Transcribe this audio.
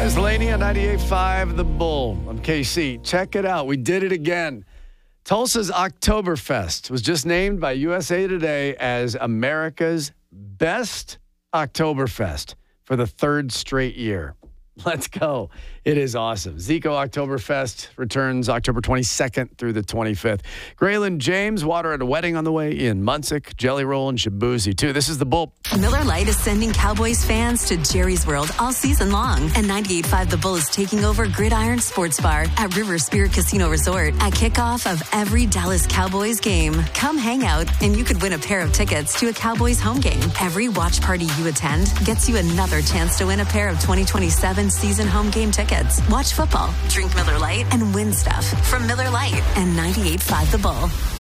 There's Laney on 98.5 The Bull. I'm KC. Check it out. We did it again. Tulsa's Oktoberfest was just named by USA Today as America's best Oktoberfest for the third straight year. Let's go. It is awesome. Zico Oktoberfest returns October 22nd through the 25th. Graylin James, water at a wedding on the way in Munsick, Jelly Roll, and Shabuzi, too. This is The Bull. Miller Lite is sending Cowboys fans to Jerry's World all season long. And 98.5 The Bull is taking over Gridiron Sports Bar at River Spirit Casino Resort at kickoff of every Dallas Cowboys game. Come hang out, and you could win a pair of tickets to a Cowboys home game. Every watch party you attend gets you another chance to win a pair of 2027 season home game tickets. Watch football, drink Miller Lite, and win stuff from Miller Lite and 98.5 The Bull.